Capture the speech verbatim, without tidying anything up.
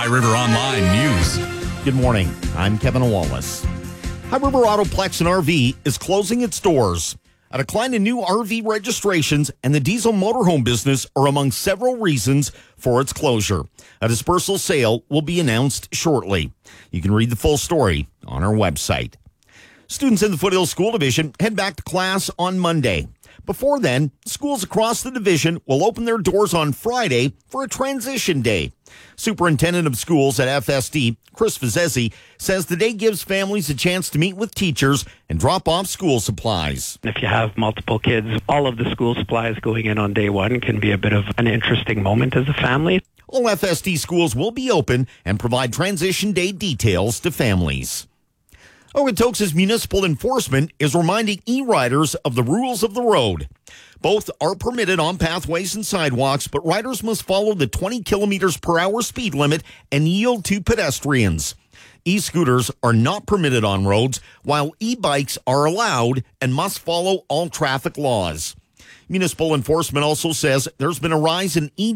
High River Online News. Good morning. I'm Kevin Wallace. High River Autoplex and R V is closing its doors. A decline in new R V registrations and the diesel motorhome business are among several reasons for its closure. A dispersal sale will be announced shortly. You can read the full story on our website. Students in the Foothills School Division head back to class on Monday. Before then, schools across the division will open their doors on Friday for a transition day. Superintendent of Schools at F S D, Chris Vizesi, says the day gives families a chance to meet with teachers and drop off school supplies. If you have multiple kids, all of the school supplies going in on day one can be a bit of an interesting moment as a family. All F S D schools will be open and provide transition day details to families. Okotoks' municipal enforcement is reminding e-riders of the rules of the road. Both are permitted on pathways and sidewalks, but riders must follow the twenty kilometers per hour speed limit and yield to pedestrians. E-scooters are not permitted on roads, while e-bikes are allowed and must follow all traffic laws. Municipal enforcement also says there's been a rise in e